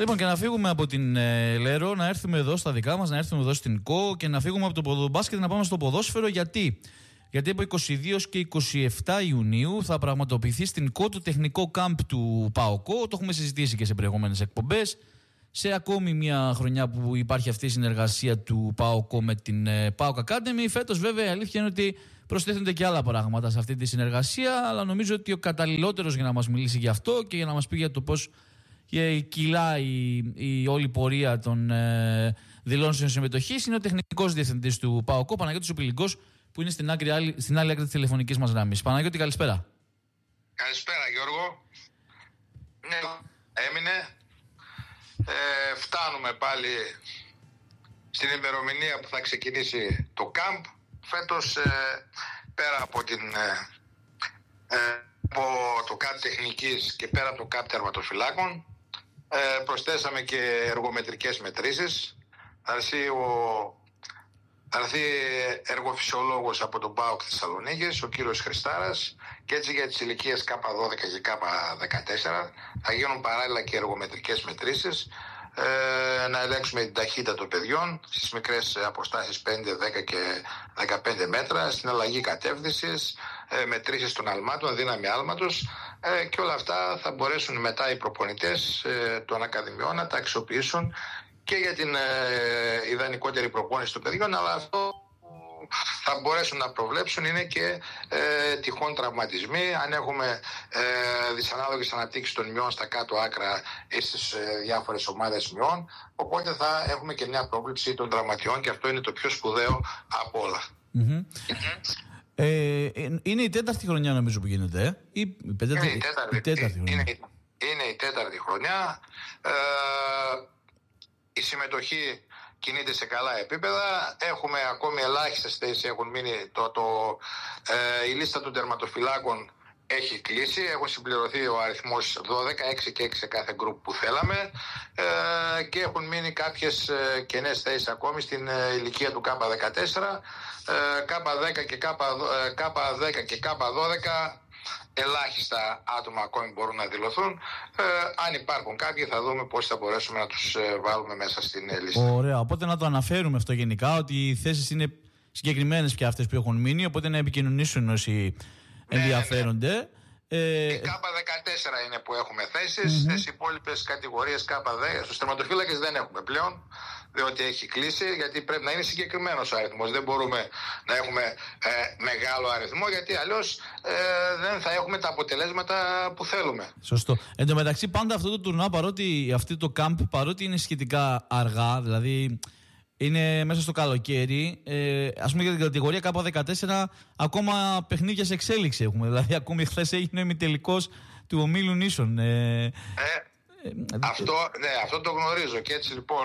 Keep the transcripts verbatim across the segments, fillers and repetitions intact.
Λοιπόν, και να φύγουμε από την ε, Λέρο, να έρθουμε εδώ στα δικά μας, να έρθουμε εδώ στην ΚΟ και να φύγουμε από το ποδομπάσκετ να πάμε στο ποδόσφαιρο. Γιατί? Γιατί από είκοσι δύο και είκοσι επτά Ιουνίου θα πραγματοποιηθεί στην ΚΟ το τεχνικό κάμπ του ΠΑΟΚΟ. Το έχουμε συζητήσει και σε προηγούμενες εκπομπές. Σε ακόμη μια χρονιά που υπάρχει αυτή η συνεργασία του ΠΑΟΚΟ με την ε, ΠΑΟΚ Academy. Φέτος, βέβαια, η αλήθεια είναι ότι προσθέτονται και άλλα πράγματα σε αυτή τη συνεργασία. Αλλά νομίζω ότι ο καταλληλότερος για να μας μιλήσει γι' αυτό και για να μας πει για το πώς κυλάει η, η όλη πορεία των ε, δηλώσεων συμμετοχής είναι ο τεχνικός διευθυντής του ΠΑΟΚΟ, Παναγιώτης ο Πηλυγκός, που είναι στην, άκρη, άλλη, στην άλλη άκρη της τηλεφωνικής μας γραμμής. Παναγιώτη, καλησπέρα. Καλησπέρα, Γιώργο. Ναι, έμεινε. Ε, φτάνουμε πάλι στην ημερομηνία που θα ξεκινήσει το κάμπ. Φέτος, ε, πέρα από, την, ε, από το κάμπ τεχνικής και πέρα από το κάμπ τερματοφυλάκων, ε, προσθέσαμε και εργομετρικές μετρήσεις. Θα έρθει ο Θα έρθει εργοφυσιολόγος από τον ΠΑΟΚ Θεσσαλονίκης, ο κύριος Χριστάρας, και έτσι για τις ηλικίες κάπα δώδεκα και κάπα δεκατέσσερα θα γίνουν παράλληλα και εργομετρικές μετρήσεις, ε, να ελέγξουμε την ταχύτητα των παιδιών στις μικρές αποστάσεις πέντε, δέκα και δεκαπέντε μέτρα, στην αλλαγή κατεύθυνσης, ε, μετρήσεις των αλμάτων, δύναμη άλματος, ε, και όλα αυτά θα μπορέσουν μετά οι προπονητές ε, των ακαδημιών να τα αξιοποιήσουν και για την ε, ιδανικότερη προπόνηση των παιδιών, αλλά αυτό που θα μπορέσουν να προβλέψουν είναι και ε, τυχόν τραυματισμοί, αν έχουμε ε, δυσανάλογες αναπτύξεις των μειών στα κάτω άκρα ή στις ε, διάφορες ομάδες μειών, οπότε θα έχουμε και μια πρόβλεψη των τραυματιών και αυτό είναι το πιο σπουδαίο από όλα. Mm-hmm. Mm-hmm. Ε, είναι η τέταρτη χρονιά νομίζω που γίνεται, ε? Ή η πεντέτη... είναι, η τέταρτη, η τέταρτη χρονιά. Είναι, είναι η τέταρτη χρονιά. Ε, Η συμμετοχή κινείται σε καλά επίπεδα. Έχουμε ακόμη ελάχιστες θέσεις, έχουν μείνει. Το, το, ε, η λίστα των τερματοφυλάκων έχει κλείσει. Έχουν συμπληρωθεί ο αριθμός δώδεκα, έξι και έξι σε κάθε γκρουπ που θέλαμε. Ε, και έχουν μείνει κάποιες ε, κενές θέσεις ακόμη στην ε, ηλικία του κάπα δεκατέσσερα. Ε, κάπα δέκα και κάπα δέκα και κάπα δώδεκα. Ελάχιστα άτομα ακόμη μπορούν να δηλωθούν. Ε, αν υπάρχουν κάποιοι, θα δούμε πώς θα μπορέσουμε να τους ε, βάλουμε μέσα στην λίστα. Ωραία. Οπότε να το αναφέρουμε αυτό γενικά, ότι οι θέσεις είναι συγκεκριμένες πια αυτές που έχουν μείνει. Οπότε να επικοινωνήσουν όσοι ναι, ενδιαφέρονται. Ναι. Ε... Η κάπα δεκατέσσερα είναι που έχουμε θέσεις. Mm-hmm. Στις υπόλοιπες κατηγορίες κάπα δέκα, στους τερματοφύλακες δεν έχουμε πλέον, διότι έχει κλείσει, γιατί πρέπει να είναι συγκεκριμένος ο αριθμός. Δεν μπορούμε να έχουμε ε, μεγάλο αριθμό, γιατί αλλιώς ε, δεν θα έχουμε τα αποτελέσματα που θέλουμε. Σωστό. Εν τω μεταξύ, πάντα αυτό το τουρνουά, παρότι αυτό το κάμπ, παρότι είναι σχετικά αργά, δηλαδή είναι μέσα στο καλοκαίρι, ε, ας πούμε για την κατηγορία κάπα δεκατέσσερα, ακόμα παιχνίδια σε εξέλιξη έχουμε. Δηλαδή, ακόμη χθες έγινε ο ημιτελικός του ομίλου νήσων. Ε, ε, αυτό, ναι, αυτό το γνωρίζω. Και έτσι λοιπόν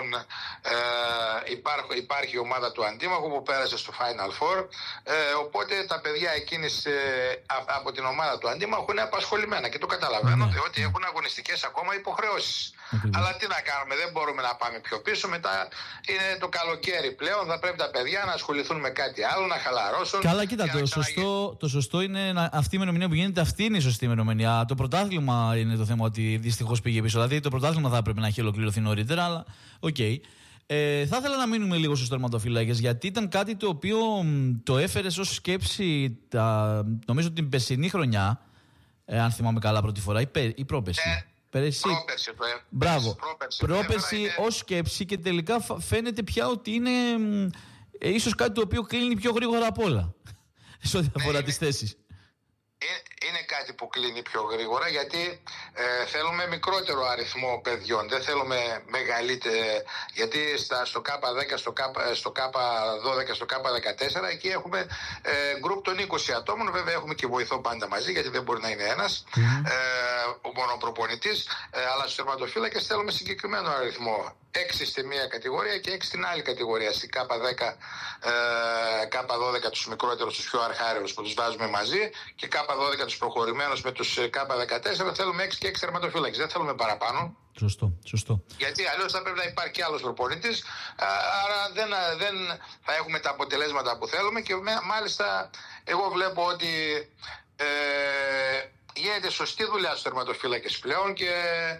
ε, υπάρχει, υπάρχει η ομάδα του αντίμαχου που πέρασε στο Final Four. Ε, οπότε τα παιδιά εκείνης ε, από την ομάδα του αντίμαχου είναι απασχολημένα και το καταλαβαίνω, ναι, διότι έχουν αγωνιστικές ακόμα υποχρεώσεις. Okay. Αλλά τι να κάνουμε, δεν μπορούμε να πάμε πιο πίσω. Μετά είναι το καλοκαίρι πλέον, θα πρέπει τα παιδιά να ασχοληθούν με κάτι άλλο, να χαλαρώσουν. Καλά, κοίτα, το, σωστό, το σωστό είναι να, αυτή η ημερομηνία που γίνεται, αυτή είναι η σωστή ημερομηνία. Το πρωτάθλημα είναι το θέμα ότι δυστυχώς πήγε πίσω. Δηλαδή το πρωτάθλημα θα έπρεπε να έχει ολοκληρωθεί νωρίτερα, αλλά οκ. Okay. Ε, θα ήθελα να μείνουμε λίγο στους τερματοφύλακες, γιατί ήταν κάτι το οποίο το έφερε ως σκέψη, τα, νομίζω την περσινή χρονιά, ε, αν θυμάμαι καλά πρώτη φορά, ή, πε, ή πρόπερση. Ε, Πέρυσι. Πρόπερση, το ε, Μπράβο. Πρόπερση, πρόπερση είναι... ως σκέψη και τελικά φαίνεται πια ότι είναι ε, ίσως κάτι το οποίο κλείνει πιο γρήγορα απ' όλα σε ό,τι αφορά ναι, τις θέσεις. Είναι κάτι που κλείνει πιο γρήγορα, γιατί ε, θέλουμε μικρότερο αριθμό παιδιών, δεν θέλουμε μεγαλύτερο, γιατί στα, στο κάπα δέκα, στο κάπα, στο κάπα δώδεκα, στο κάπα δεκατέσσερα εκεί έχουμε ε, γκρουπ των είκοσι ατόμων. Βέβαια έχουμε και βοηθό πάντα μαζί, γιατί δεν μπορεί να είναι ένας mm-hmm. ε, ο μονοπροπονητής, ε, αλλά στους τερματοφύλακες θέλουμε συγκεκριμένο αριθμό. έξι στη μία κατηγορία και έξι στην άλλη κατηγορία. Στην κάπα δέκα, ε, κάπα δώδεκα τους μικρότερους, τους πιο αρχάριους που τους βάζουμε μαζί, και κάπα δώδεκα τους προχωρημένους με τους κάπα δεκατέσσερα. Θέλουμε έξι και έξι τερματοφύλακες. Δεν θέλουμε παραπάνω. Σωστό, σωστό. Γιατί αλλιώς θα πρέπει να υπάρχει και άλλος προπονητής, άρα δεν, δεν θα έχουμε τα αποτελέσματα που θέλουμε. Και μάλιστα εγώ βλέπω ότι ε, γίνεται σωστή δουλειά στους τερματοφύλακες πλέον, και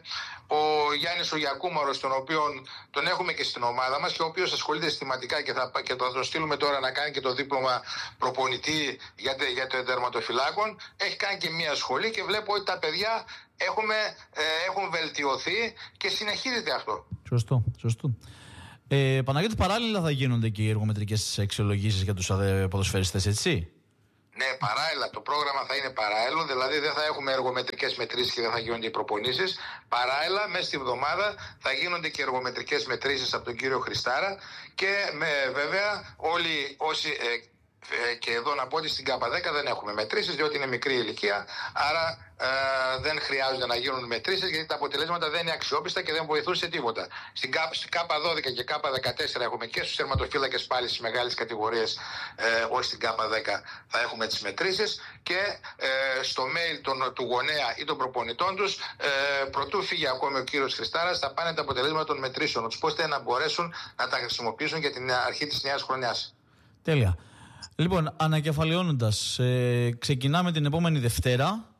ο Γιάννης ο Γιακούμαρος, τον οποίο τον έχουμε και στην ομάδα μας και ο οποίος ασχολείται συστηματικά και θα, και θα τον στείλουμε τώρα να κάνει και το δίπλωμα προπονητή για, για το τερματοφυλάκων. Έχει κάνει και μία σχολή και βλέπω ότι τα παιδιά έχουμε, ε, έχουν βελτιωθεί και συνεχίζεται αυτό. Σωστό, σωστό. Ε, Παναγιώτη, παράλληλα θα γίνονται και οι εργομετρικές αξιολογήσεις για τους ποδοσφαιριστές, έτσι? Ναι, παράλληλα. Το πρόγραμμα θα είναι παράλληλο, δηλαδή δεν θα έχουμε εργομετρικές μετρήσεις και δεν θα γίνονται οι προπονήσεις. Παράλληλα, μέσα στη εβδομάδα θα γίνονται και εργομετρικές μετρήσεις από τον κύριο Χριστάρα και με, βέβαια όλοι όσοι... Ε, και εδώ να πω ότι στην ΚΑΠΑ δέκα δεν έχουμε μετρήσεις, διότι είναι μικρή ηλικία, άρα ε, δεν χρειάζονται να γίνουν μετρήσεις, γιατί τα αποτελέσματα δεν είναι αξιόπιστα και δεν βοηθούν σε τίποτα. Στην ΚΑΠΑ δώδεκα και ΚΑΠΑ δεκατέσσερα έχουμε και στους τερματοφύλακες πάλι στις μεγάλες κατηγορίες, ε, όχι στην ΚΑΠΑ δέκα θα έχουμε τις μετρήσεις και ε, στο mail των, του γονέα ή των προπονητών τους, ε, προτού φύγει ακόμη ο κύριος Χριστάρας, θα πάνε τα αποτελέσματα των μετρήσεων, ώστε να μπορέσουν να τα χρησιμοποιήσουν για την αρχή της νέας χρονιάς. Τέλεια. Λοιπόν, ανακεφαλαιώνοντας, ε, ξεκινάμε την επόμενη Δευτέρα,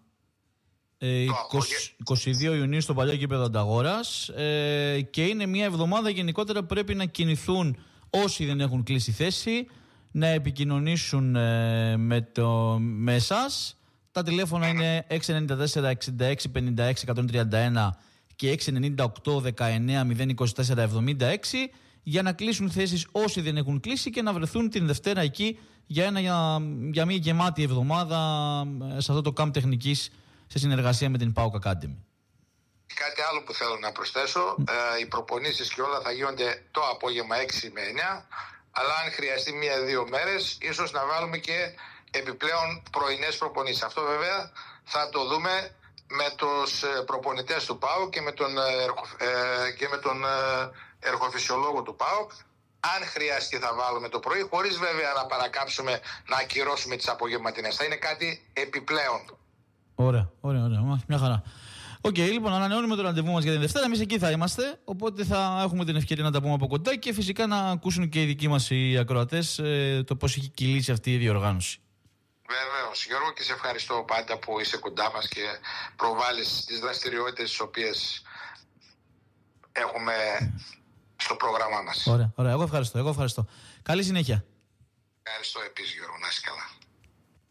ε, είκοσι δύο Ιουνίου στο παλιό γήπεδο Ανταγόρας, ε, και είναι μια εβδομάδα γενικότερα που πρέπει να κινηθούν όσοι δεν έχουν κλείσει θέση, να επικοινωνήσουν ε, με, το, με εσάς. Τα τηλέφωνα είναι έξι εννιά τέσσερα εξήντα έξι πενήντα έξι εκατόν τριάντα ένα και έξι εννιά οκτώ δεκαεννιά μηδέν είκοσι τέσσερα εβδομήντα έξι για να κλείσουν θέσεις όσοι δεν έχουν κλείσει και να βρεθούν την Δευτέρα εκεί για, ένα, για, για μια γεμάτη εβδομάδα σε αυτό το camp τεχνικής σε συνεργασία με την ΠΑΟΚ Academy. Κάτι άλλο που θέλω να προσθέσω, mm. ε, οι προπονήσεις και όλα θα γίνονται το απόγευμα έξι με εννιά, αλλά αν χρειαστεί μία-δύο μέρες, ίσως να βάλουμε και επιπλέον πρωινές προπονήσεις. Αυτό βέβαια θα το δούμε με τους προπονητές του ΠΑΟΚ και με τον, ε, και με τον ε, εργοφυσιολόγο του ΠΑΟΚ. Αν χρειαστεί θα βάλουμε το πρωί, χωρίς βέβαια να παρακάψουμε να ακυρώσουμε τις απογευματινές. Θα είναι κάτι επιπλέον. Ωραία, ωραία, ωραία. Μια χαρά. Οκ, okay, λοιπόν, ανανεώνουμε το ραντεβού μας για την Δευτέρα. Εμείς εκεί θα είμαστε, οπότε θα έχουμε την ευκαιρία να τα πούμε από κοντά και φυσικά να ακούσουν και οι δικοί μας οι ακροατές ε, το πώς έχει κυλήσει αυτή η διοργάνωση. Βεβαίως, Γιώργο, και σε ευχαριστώ πάντα που είσαι κοντά μας και προβάλλεις τις δραστηριότητες τις οποίες έχουμε στο πρόγραμμά μας. Ωραία, ωραία. Εγώ ευχαριστώ. Εγώ ευχαριστώ. Καλή συνέχεια. Ευχαριστώ επίσης, Γιώργο. Να είσαι καλά.